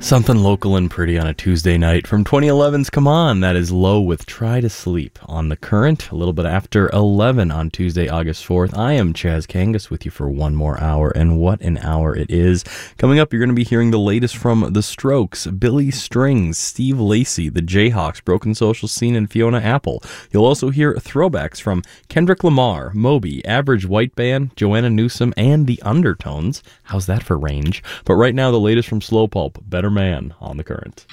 Something local and pretty on a Tuesday night from 2011's Come On. That is Low with Try to Sleep on The Current, a little bit after 11 on Tuesday, August 4th. I am Chaz Kangas with you for one more hour, and what an hour it is. Coming up, you're going to be hearing the latest from The Strokes, Billy Strings, Steve Lacy, the Jayhawks, Broken Social Scene, and Fiona Apple. You'll also hear throwbacks from Kendrick Lamar, Moby, Average White Band, Joanna Newsom, and The Undertones. How's that for range? But right now, the latest from Slow Pulp, Better Man on The Current.